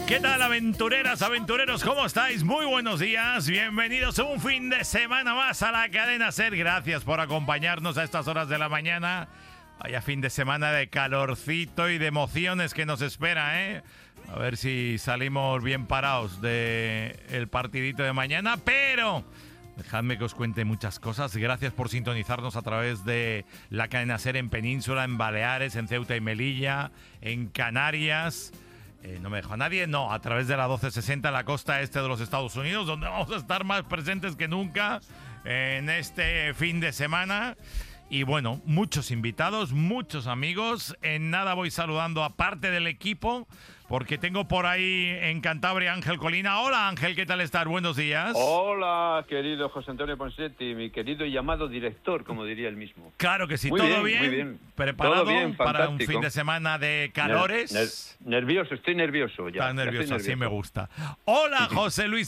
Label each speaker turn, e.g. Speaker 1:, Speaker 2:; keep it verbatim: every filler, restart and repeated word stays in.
Speaker 1: ¿Qué tal, aventureras, aventureros? ¿Cómo estáis? Muy buenos días. Bienvenidos un fin de semana más a la cadena SER. Gracias por acompañarnos a estas horas de la mañana. Vaya fin de semana de calorcito y de emociones que nos espera, ¿eh? A ver si salimos bien parados del partidito de mañana, pero dejadme que os cuente muchas cosas. Gracias por sintonizarnos a través de la cadena SER en Península, en Baleares, en Ceuta y Melilla, en Canarias. Eh, no me dejo a nadie, no, a través de la doce sesenta, la costa este de los Estados Unidos, donde vamos a estar más presentes que nunca en este fin de semana. Y bueno, muchos invitados, muchos amigos. En nada voy saludando a parte del equipo, porque tengo por ahí en Cantabria Ángel Colina. Hola Ángel, ¿qué tal estás? Buenos días.
Speaker 2: Hola, querido José Antonio Ponsetti, mi querido y llamado director, como diría él mismo.
Speaker 1: Claro que sí,
Speaker 2: muy
Speaker 1: todo
Speaker 2: bien,
Speaker 1: bien,
Speaker 2: muy bien.
Speaker 1: preparado
Speaker 2: Todo bien,
Speaker 1: para un
Speaker 2: fantástico.
Speaker 1: fin de semana de calores.
Speaker 2: Ner ner nervioso, estoy nervioso ya.
Speaker 1: Estás nervioso,
Speaker 2: ya estoy
Speaker 1: así me
Speaker 2: nervioso.
Speaker 1: gusta. Hola
Speaker 2: Sí, sí.
Speaker 1: José Luis